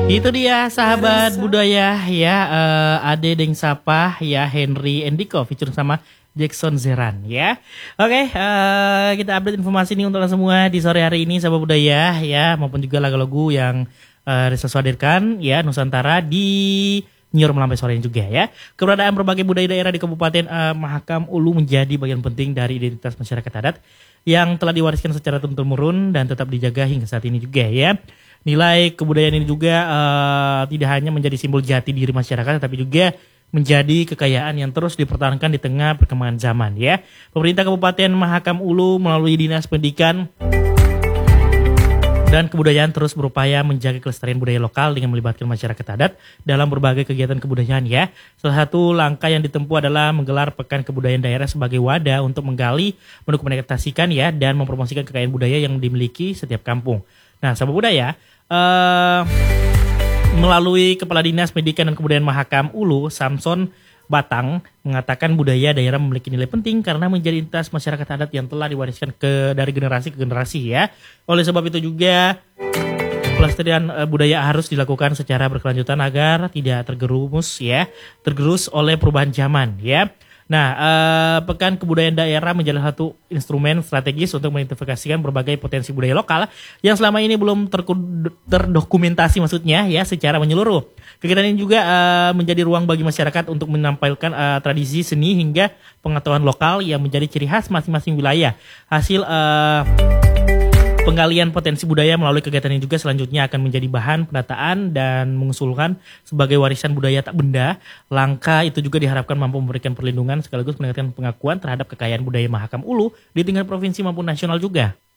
Itu dia sahabat budaya ya, Ade Deng Sapa ya, Henry Endiko featuring sama Jackson Zeran ya. Oke, kita update informasi ini untuk semua di sore hari ini sahabat budaya ya, maupun juga lagu-lagu yang Risa hadirkan ya Nusantara di Nyiur Melampai sore ini juga ya. Keberadaan berbagai budaya daerah di Kabupaten Mahakam Ulu menjadi bagian penting dari identitas masyarakat adat yang telah diwariskan secara turun-temurun dan tetap dijaga hingga saat ini juga ya. Nilai kebudayaan ini juga tidak hanya menjadi simbol jati diri masyarakat, tapi juga menjadi kekayaan yang terus dipertahankan di tengah perkembangan zaman ya. Pemerintah Kabupaten Mahakam Ulu melalui Dinas Pendidikan dan Kebudayaan terus berupaya menjaga kelestarian budaya lokal dengan melibatkan masyarakat adat dalam berbagai kegiatan kebudayaan ya. Salah satu langkah yang ditempuh adalah menggelar Pekan Kebudayaan Daerah sebagai wadah untuk menggali, mendokumentasikan ya, dan mempromosikan kekayaan budaya yang dimiliki setiap kampung. Nah, sahabat budaya, melalui Kepala Dinas Pendidikan dan Kebudayaan Mahakam Ulu, Samson Batang, mengatakan budaya daerah memiliki nilai penting karena menjadi identitas masyarakat adat yang telah diwariskan dari generasi ke generasi ya. Oleh sebab itu juga pelestarian budaya harus dilakukan secara berkelanjutan agar tidak tergerus oleh perubahan zaman ya. Nah, Pekan Kebudayaan Daerah menjadi satu instrumen strategis untuk mengidentifikasikan berbagai potensi budaya lokal yang selama ini belum terdokumentasi maksudnya ya secara menyeluruh. Kegiatan ini juga menjadi ruang bagi masyarakat untuk menampilkan tradisi seni hingga pengetahuan lokal yang menjadi ciri khas masing-masing wilayah. Hasil penggalian potensi budaya melalui kegiatan ini juga selanjutnya akan menjadi bahan pendataan dan mengusulkan sebagai warisan budaya tak benda. Langkah itu juga diharapkan mampu memberikan perlindungan sekaligus meningkatkan pengakuan terhadap kekayaan budaya Mahakam Ulu di tingkat provinsi maupun nasional juga.